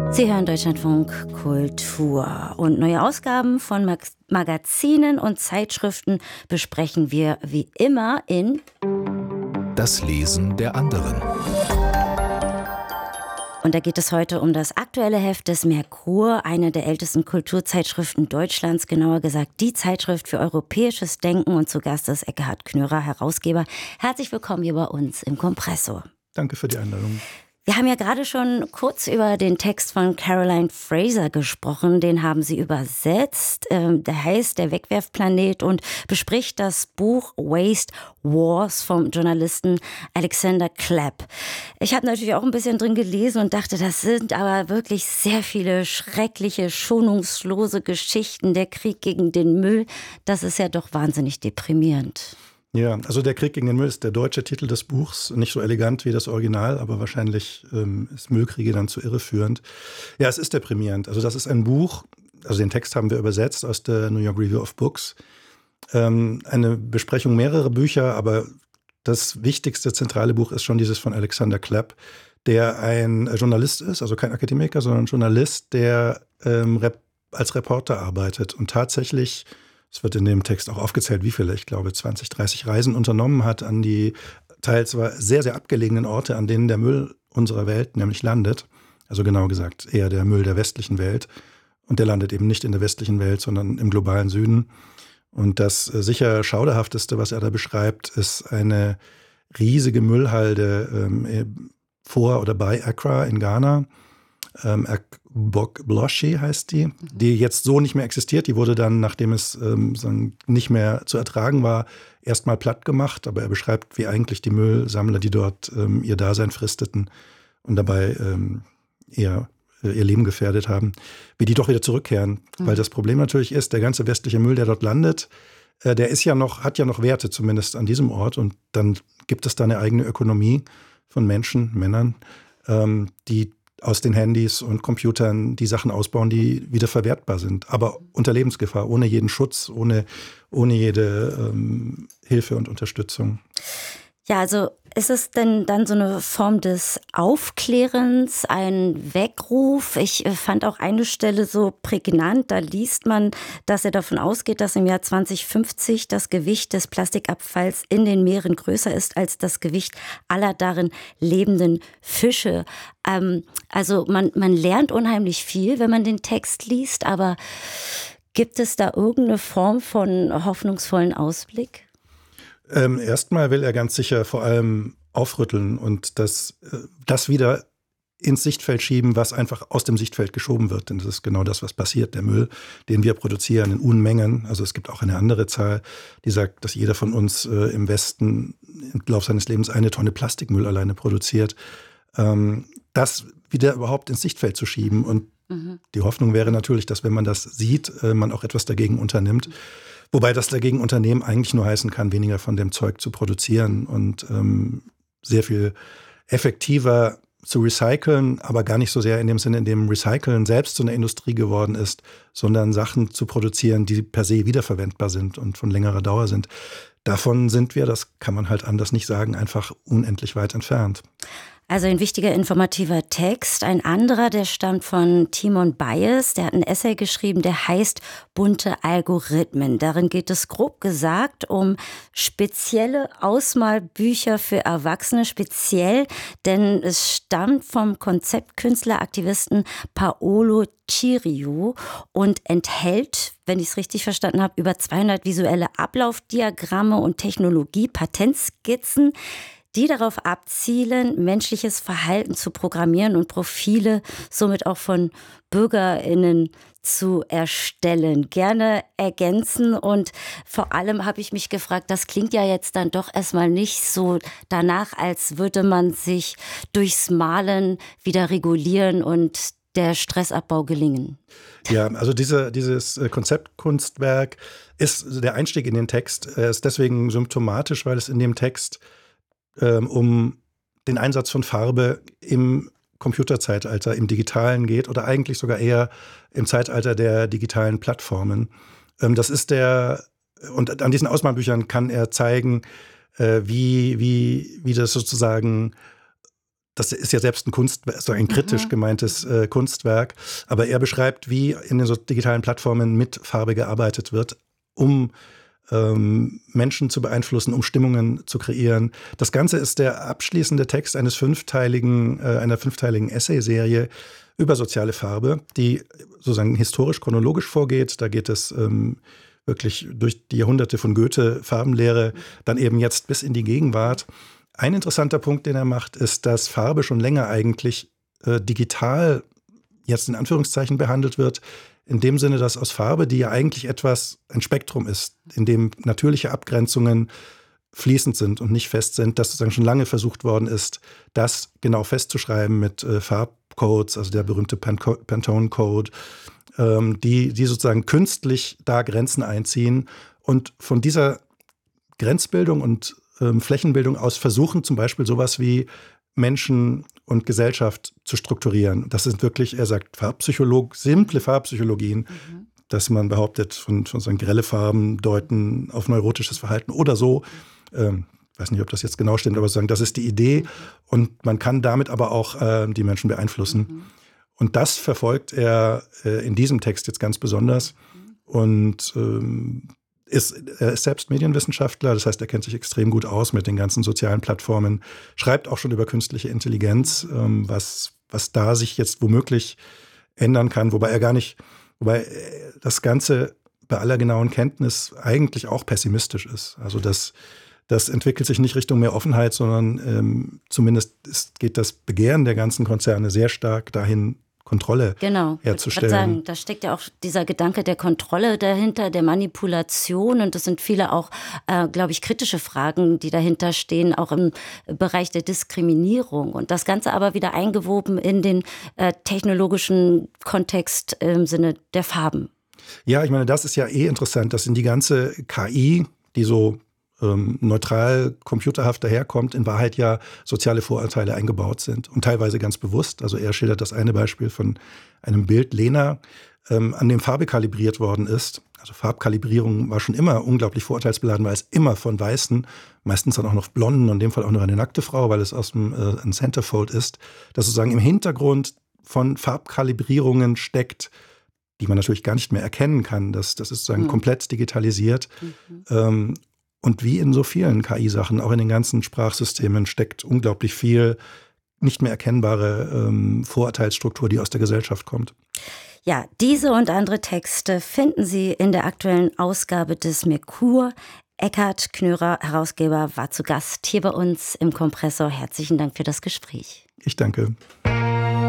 Sie hören Deutschlandfunk Kultur und neue Ausgaben von Magazinen und Zeitschriften besprechen wir wie immer in Das Lesen der anderen. Und da geht es heute um das aktuelle Heft des Merkur, eine der ältesten Kulturzeitschriften Deutschlands, genauer gesagt die Zeitschrift für europäisches Denken. Und zu Gast ist Ekkehard Knörer, Herausgeber. Herzlich willkommen hier bei uns im Kompressor. Danke für die Einladung. Wir haben ja gerade schon kurz über den Text von Caroline Fraser gesprochen. Den haben Sie übersetzt. Der heißt Der Wegwerfplanet und bespricht das Buch Waste Wars vom Journalisten Alexander Clapp. Ich habe natürlich auch ein bisschen drin gelesen und dachte, das sind aber wirklich sehr viele schreckliche, schonungslose Geschichten. Der Krieg gegen den Müll, das ist ja doch wahnsinnig deprimierend. Ja, also Der Krieg gegen den Müll ist der deutsche Titel des Buchs. Nicht so elegant wie das Original, aber wahrscheinlich ist Müllkriege dann zu irreführend. Ja, es ist deprimierend. Also das ist ein Buch, also den Text haben wir übersetzt aus der New York Review of Books. Eine Besprechung mehrerer Bücher, aber das wichtigste zentrale Buch ist schon dieses von Alexander Clapp, der ein Journalist ist, also kein Akademiker, sondern ein Journalist, der als Reporter arbeitet und tatsächlich, es wird in dem Text auch aufgezählt, wie viele, ich glaube 20, 30 Reisen unternommen hat an die teils sehr, sehr abgelegenen Orte, an denen der Müll unserer Welt nämlich landet. Also genau gesagt eher der Müll der westlichen Welt. Und der landet eben nicht in der westlichen Welt, sondern im globalen Süden. Und das sicher Schauderhafteste, was er da beschreibt, ist eine riesige Müllhalde vor oder bei Accra in Ghana. Bloshi heißt die jetzt so nicht mehr existiert. Die wurde dann, nachdem es nicht mehr zu ertragen war, erstmal platt gemacht. Aber er beschreibt, wie eigentlich die Müllsammler, die dort ihr Dasein fristeten und dabei eher ihr Leben gefährdet haben, wie die doch wieder zurückkehren. Mhm. Weil das Problem natürlich ist, der ganze westliche Müll, der dort landet, der ist hat ja noch Werte, zumindest an diesem Ort. Und dann gibt es da eine eigene Ökonomie von Menschen, Männern, die aus den Handys und Computern die Sachen ausbauen, die wieder verwertbar sind. Aber unter Lebensgefahr, ohne jeden Schutz, ohne jede Hilfe und Unterstützung. Ja, also ist es denn dann so eine Form des Aufklärens, ein Weckruf? Ich fand auch eine Stelle so prägnant, da liest man, dass er davon ausgeht, dass im Jahr 2050 das Gewicht des Plastikabfalls in den Meeren größer ist als das Gewicht aller darin lebenden Fische. Also man lernt unheimlich viel, wenn man den Text liest, aber gibt es da irgendeine Form von hoffnungsvollen Ausblick? Erstmal will er ganz sicher vor allem aufrütteln und das wieder ins Sichtfeld schieben, was einfach aus dem Sichtfeld geschoben wird. Denn das ist genau das, was passiert. Der Müll, den wir produzieren in Unmengen. Also es gibt auch eine andere Zahl, die sagt, dass jeder von uns im Westen im Laufe seines Lebens 1 Tonne Plastikmüll alleine produziert. Das wieder überhaupt ins Sichtfeld zu schieben. Und die Hoffnung wäre natürlich, dass wenn man das sieht, man auch etwas dagegen unternimmt. Wobei das dagegen Unternehmen eigentlich nur heißen kann, weniger von dem Zeug zu produzieren und sehr viel effektiver zu recyceln, aber gar nicht so sehr in dem Sinne, in dem Recyceln selbst so eine Industrie geworden ist, sondern Sachen zu produzieren, die per se wiederverwendbar sind und von längerer Dauer sind. Davon sind wir, das kann man halt anders nicht sagen, einfach unendlich weit entfernt. Also ein wichtiger informativer Text. Ein anderer, der stammt von Timon Bayes. Der hat ein Essay geschrieben, der heißt Bunte Algorithmen. Darin geht es grob gesagt um spezielle Ausmalbücher für Erwachsene. Speziell, denn es stammt vom Konzeptkünstler, Aktivisten Paolo Cirio und enthält, wenn ich es richtig verstanden habe, über 200 visuelle Ablaufdiagramme und Technologie-Patentskizzen, die darauf abzielen, menschliches Verhalten zu programmieren und Profile somit auch von BürgerInnen zu erstellen. Gerne ergänzen und vor allem habe ich mich gefragt, das klingt ja jetzt dann doch erstmal nicht so danach, als würde man sich durchs Malen wieder regulieren und der Stressabbau gelingen. Ja, also dieses Konzeptkunstwerk ist der Einstieg in den Text. Er ist deswegen symptomatisch, weil es in dem Text um den Einsatz von Farbe im Computerzeitalter, im Digitalen geht oder eigentlich sogar eher im Zeitalter der digitalen Plattformen. Das ist und an diesen Ausmalbüchern kann er zeigen, wie das sozusagen das ist ja selbst ein Kunstwerk, so ein kritisch gemeintes Kunstwerk, aber er beschreibt, wie in den so digitalen Plattformen mit Farbe gearbeitet wird, um Menschen zu beeinflussen, um Stimmungen zu kreieren. Das Ganze ist der abschließende Text einer fünfteiligen Essayserie über soziale Farbe, die sozusagen historisch-chronologisch vorgeht. Da geht es wirklich durch die Jahrhunderte von Goethe, Farbenlehre, dann eben jetzt bis in die Gegenwart. Ein interessanter Punkt, den er macht, ist, dass Farbe schon länger eigentlich digital jetzt in Anführungszeichen behandelt wird, in dem Sinne, dass aus Farbe, die ja eigentlich ein Spektrum ist, in dem natürliche Abgrenzungen fließend sind und nicht fest sind, dass sozusagen schon lange versucht worden ist, das genau festzuschreiben mit Farbcodes, also der berühmte Pantone-Code, die sozusagen künstlich da Grenzen einziehen und von dieser Grenzbildung und Flächenbildung aus versuchen zum Beispiel sowas wie Menschen und Gesellschaft zu strukturieren. Das sind wirklich, er sagt, simple Farbpsychologien, dass man behauptet, von so grelle Farben deuten auf neurotisches Verhalten oder so. Ich weiß nicht, ob das jetzt genau stimmt, aber sagen, das ist die Idee und man kann damit aber auch die Menschen beeinflussen. Und das verfolgt er in diesem Text jetzt ganz besonders und er ist selbst Medienwissenschaftler, das heißt, er kennt sich extrem gut aus mit den ganzen sozialen Plattformen, schreibt auch schon über künstliche Intelligenz, was da sich jetzt womöglich ändern kann, wobei das Ganze bei aller genauen Kenntnis eigentlich auch pessimistisch ist. Also das entwickelt sich nicht Richtung mehr Offenheit, sondern zumindest geht das Begehren der ganzen Konzerne sehr stark dahin, Kontrolle herzustellen. Ich würde sagen, da steckt ja auch dieser Gedanke der Kontrolle dahinter, der Manipulation und das sind viele auch, glaube ich, kritische Fragen, die dahinter stehen, auch im Bereich der Diskriminierung und das Ganze aber wieder eingewoben in den technologischen Kontext im Sinne der Farben. Ja, ich meine, das ist ja interessant, dass in die ganze KI, die so neutral, computerhaft daherkommt, in Wahrheit ja soziale Vorurteile eingebaut sind und teilweise ganz bewusst. Also er schildert das eine Beispiel von einem Bild Lena, an dem Farbe kalibriert worden ist. Also Farbkalibrierung war schon immer unglaublich vorurteilsbeladen, weil es immer von Weißen, meistens dann auch noch Blonden und in dem Fall auch noch eine nackte Frau, weil es aus ein Centerfold ist, dass sozusagen im Hintergrund von Farbkalibrierungen steckt, die man natürlich gar nicht mehr erkennen kann. Das ist sozusagen komplett digitalisiert. Und wie in so vielen KI-Sachen, auch in den ganzen Sprachsystemen, steckt unglaublich viel nicht mehr erkennbare Vorurteilsstruktur, die aus der Gesellschaft kommt. Ja, diese und andere Texte finden Sie in der aktuellen Ausgabe des Merkur. Eckhard Knörer, Herausgeber, war zu Gast hier bei uns im Kompressor. Herzlichen Dank für das Gespräch. Ich danke.